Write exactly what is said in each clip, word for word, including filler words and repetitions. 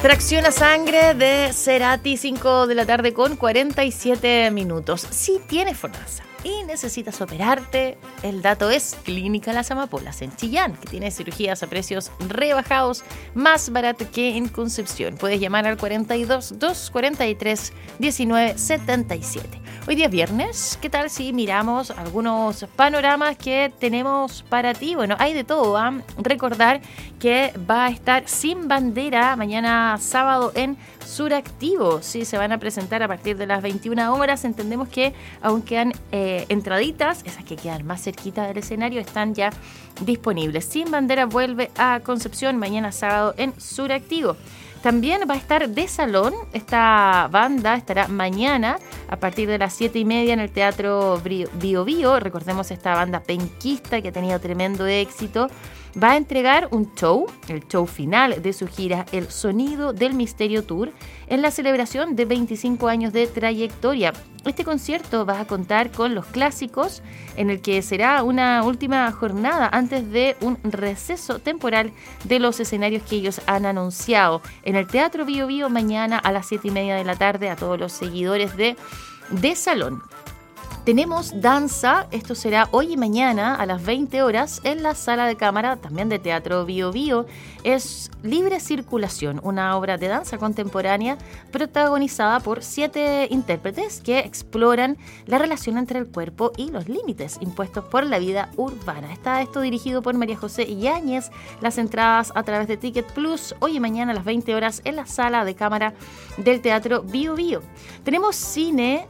Tracción a sangre de Cerati, cinco de la tarde con cuarenta y siete minutos. Si tienes FONASA y necesitas operarte, el dato es Clínica Las Amapolas en Chillán, que tiene cirugías a precios rebajados, más barato que en Concepción. Puedes llamar al cuarenta y dos, doscientos cuarenta y tres, diecinueve setenta y siete. Hoy día es viernes, ¿qué tal si miramos algunos panoramas que tenemos para ti? Bueno, hay de todo, ¿eh? Recordar que va a estar Sin Bandera mañana sábado en Suractivo. Sí, se van a presentar a partir de las veintiuna horas. Entendemos que aún quedan eh, entraditas, esas que quedan más cerquita del escenario, están ya disponibles. Sin Bandera vuelve a Concepción mañana sábado en Suractivo. También va a estar De Salón. Esta banda estará mañana a partir de las siete y media en el Teatro Bio Bio. Recordemos esta banda penquista que ha tenido tremendo éxito. Va a entregar un show, el show final de su gira El Sonido del Misterio Tour, en la celebración de veinticinco años de trayectoria. Este concierto va a contar con los clásicos, en el que será una última jornada antes de un receso temporal de los escenarios que ellos han anunciado. En el Teatro Bio Bio mañana a las siete y media de la tarde, a todos los seguidores de De Salón. Tenemos danza, esto será hoy y mañana a las veinte horas en la sala de cámara, también de Teatro Bio Bio. Es Libre Circulación, una obra de danza contemporánea protagonizada por siete intérpretes que exploran la relación entre el cuerpo y los límites impuestos por la vida urbana. Está esto dirigido por María José Yáñez. Las entradas a través de Ticket Plus, hoy y mañana a las veinte horas en la sala de cámara del Teatro Bio Bio. Tenemos cine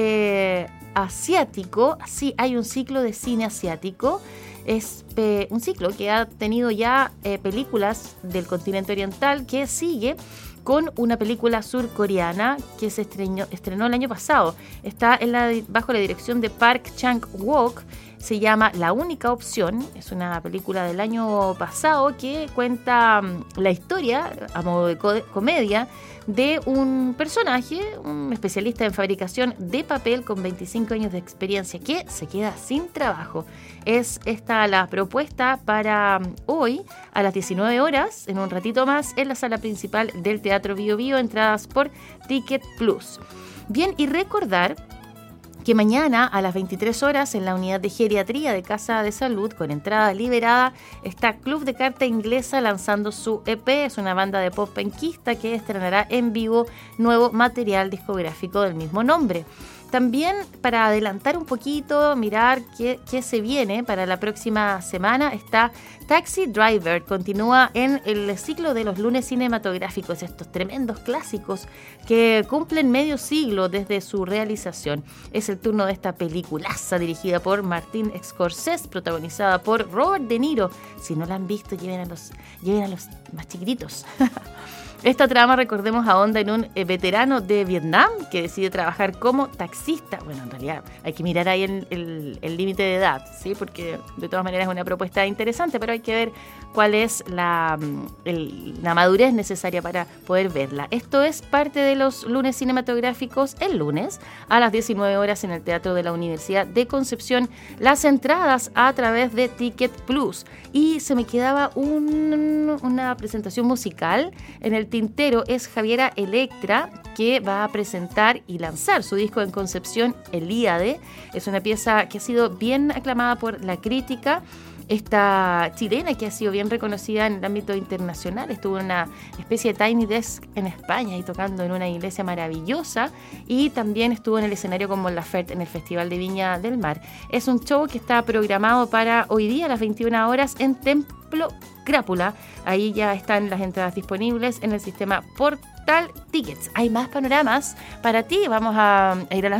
Eh, asiático, sí, hay un ciclo de cine asiático. Es eh, un ciclo que ha tenido ya eh, películas del continente oriental, que sigue con una película surcoreana que se estrenó, estrenó el año pasado. Está en la, bajo la dirección de Park Chang-wook. Se llama La Única Opción. Es una película del año pasado que cuenta la historia, a modo de co- comedia, de un personaje, un especialista en fabricación de papel con veinticinco años de experiencia, que se queda sin trabajo. Es esta la propuesta para hoy a las diecinueve horas, en un ratito más, en la sala principal del Teatro Bio Bio, entradas por Ticket Plus. Bien, y recordar que mañana a las veintitrés horas en la unidad de geriatría de Casa de Salud, con entrada liberada, está Club de Carta Inglesa lanzando su E P. Es una banda de pop penquista que estrenará en vivo nuevo material discográfico del mismo nombre. También, para adelantar un poquito, mirar qué, qué se viene para la próxima semana, está Taxi Driver. Continúa en el ciclo de los lunes cinematográficos, estos tremendos clásicos que cumplen medio siglo desde su realización. Es el turno de esta peliculaza dirigida por Martin Scorsese, protagonizada por Robert De Niro. Si no la han visto, lleven a los, lleven a los más chiquititos. Esta trama, recordemos, ahonda en un eh, veterano de Vietnam que decide trabajar como taxista. Bueno, en realidad hay que mirar ahí el límite de edad, ¿sí? Porque de todas maneras es una propuesta interesante, pero hay que ver cuál es la, el, la madurez necesaria para poder verla. Esto es parte de los lunes cinematográficos, el lunes a las diecinueve horas en el Teatro de la Universidad de Concepción. Las entradas a través de Ticket Plus. Y se me quedaba un, una presentación musical en el tintero. Es Javiera Electra, que va a presentar y lanzar su disco en Concepción, Elíade. Es una pieza que ha sido bien aclamada por la crítica. Esta chilena, que ha sido bien reconocida en el ámbito internacional, estuvo en una especie de Tiny Desk en España y tocando en una iglesia maravillosa, y también estuvo en el escenario con Mon Laferte en el Festival de Viña del Mar. Es un show que está programado para hoy día a las veintiuna horas en Templo Crápula. Ahí ya están las entradas disponibles en el sistema Portal Tickets. Hay más panoramas para ti. Vamos a ir a las